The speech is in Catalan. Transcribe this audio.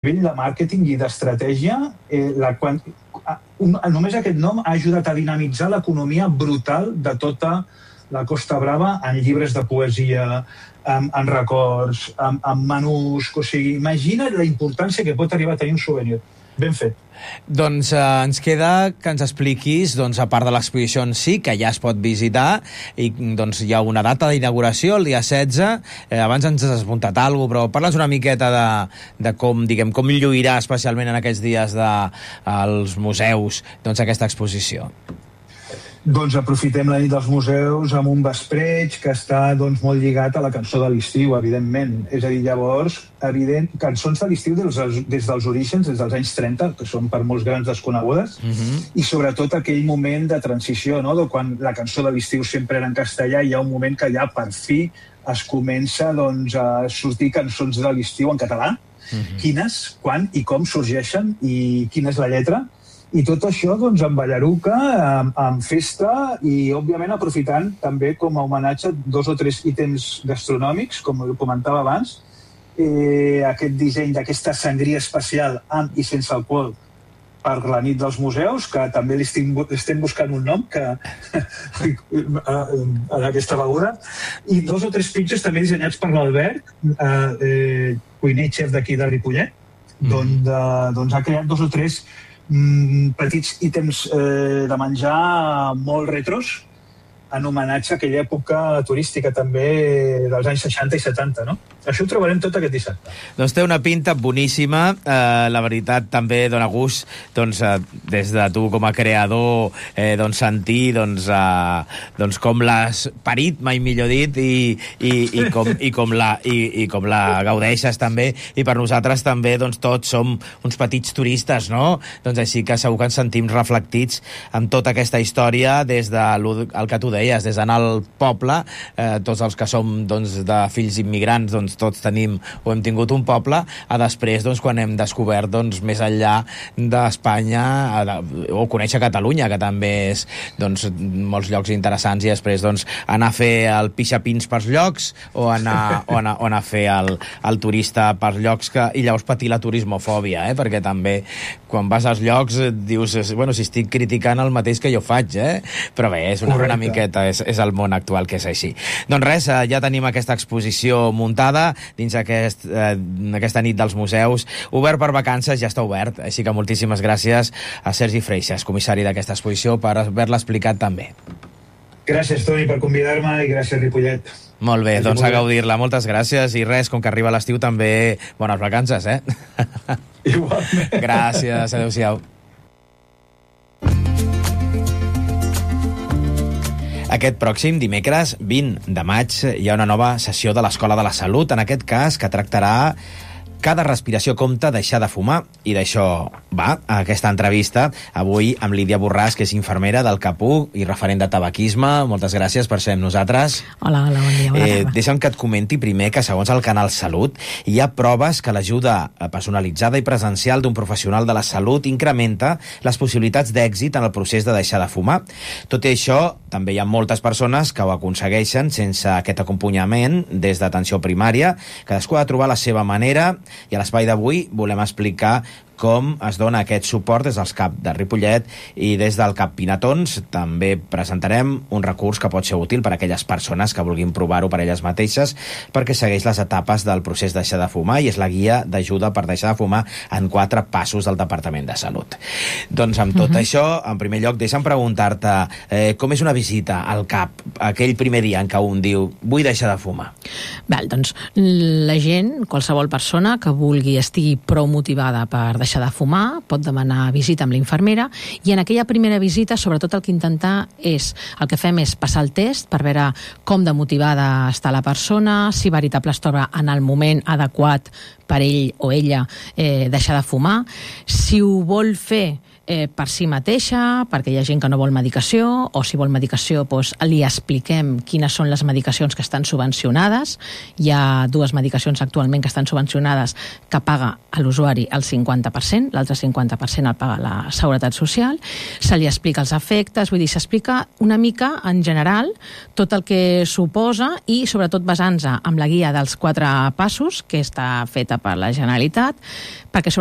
nivell de màrqueting i d'estratègia, només aquest nom ha ajudat a dinamitzar l'economia brutal de tota la Costa Brava en llibres de poesia, en records, en menús... O sigui, imagina't la importància que pot arribar a tenir un souvenir. Ben fet. Doncs ens queda que ens expliquis, a part de l'exposició en si, que ja es pot visitar, i doncs hi ha una data d'inauguració, el dia 16, abans ens has apuntat alguna cosa, però parles una miqueta de com lluirà especialment en aquests dies als museus aquesta exposició. Doncs aprofitem la nit dels museus amb un vespreig que està molt lligat a la cançó de l'estiu, evidentment. És a dir, llavors, cançons de l'estiu des dels orígens, des dels anys 30, que són per molts grans desconegudes, i sobretot aquell moment de transició, no? Quan la cançó de l'estiu sempre era en castellà, hi ha un moment que ja per fi es comença a sortir cançons de l'estiu en català. Quines, quan i com sorgeixen i quina és la lletra. I tot això amb ballaruca, amb festa i, òbviament, aprofitant també com a homenatge 2 o 3 ítems gastronòmics, com comentava abans, aquest disseny d'aquesta sangria especial amb i sense alcohol per la nit dels museus, que també li estem buscant un nom a aquesta beguda, i 2 o 3 pitxos també dissenyats per l'Albert, cuiner i xef d'aquí de Ripollet, ha creat 2 o 3 petits ítems de menjar molt retros en homenatge a aquella època turística també dels anys 60 i 70, no? Això ho trobarem tot aquest dissabte. Doncs té una pinta boníssima, la veritat també dona gust, des de tu com a creador, sentir com l'has parit, mai millor dit, i com la gaudeixes també, i per nosaltres també tots som uns petits turistes, no? Doncs així que segur que ens sentim reflectits amb tota aquesta història des del que tu deies, des d'anar al poble, tots els que som de fills immigrants, tots tenim o hem tingut un poble, a després quan hem descobert més enllà d'Espanya o conèixer Catalunya, que també és molts llocs interessants, i després anar a fer el pixapins pels llocs o anar a fer el turista pels llocs, i llavors patir la turismofòbia, perquè també quan vas als llocs dius, si estic criticant el mateix que jo faig, però bé, és una miqueta, és el món actual que és així. Doncs res, ja tenim aquesta exposició muntada dins aquesta nit dels museus, obert per vacances, ja està obert, així que moltíssimes gràcies a Sergi Freixas, comissari d'aquesta exposició, per haver-la explicat també. Gràcies, Toni, per convidar-me, i gràcies, Ripollet. Molt bé, doncs a gaudir-la, moltes gràcies, i res, com que arriba l'estiu també, bones vacances, Igualment. Gràcies, adéu-siau. Aquest pròxim dimecres 20 de maig hi ha una nova sessió de l'Escola de la Salut, en aquest cas que tractarà cada respiració compta, deixar de fumar, i d'això va aquesta entrevista avui amb Lídia Borràs, que és infermera del CAPUC i referent de tabaquisme. Moltes gràcies per ser amb nosaltres. Hola, bon dia, bona tarda. Deixa'm que et comenti primer que, segons el Canal Salut, hi ha proves que l'ajuda personalitzada i presencial d'un professional de la salut incrementa les possibilitats d'èxit en el procés de deixar de fumar. Tot i això, també hi ha moltes persones que ho aconsegueixen sense aquest acompanyament des d'atenció primària. Cadascú ha de trobar la seva manera, i a l'espai d'avui volem explicar com es dona aquest suport des dels CAP de Ripollet i des del CAP Pinatons. També presentarem un recurs que pot ser útil per a aquelles persones que vulguin provar-ho per elles mateixes, perquè segueix les etapes del procés de deixar de fumar i és la guia d'ajuda per deixar de fumar en 4 passos del Departament de Salut. Doncs amb tot això, en primer lloc, deixa'm preguntar-te com és una visita al CAP aquell primer dia en què un diu vull deixar de fumar. Bé, doncs la gent, qualsevol persona que vulgui, estigui prou motivada per deixar de fumar, pot demanar visita amb l'infermera, i en aquella primera visita sobretot el que fem és passar el test per veure com de motivada està la persona, si veritable es troba en el moment adequat per ell o ella deixar de fumar, si ho vol fer per si mateixa, perquè hi ha gent que no vol medicació, o si vol medicació doncs li expliquem quines són les medicacions que estan subvencionades. Hi ha 2 medicacions actualment que estan subvencionades que paga a l'usuari el 50%, l'altre 50% el paga la Seguretat Social. Se li explica els efectes, vull dir, s'explica una mica en general tot el que suposa, i sobretot basant-se en la guia dels 4 passos que està feta per la Generalitat, perquè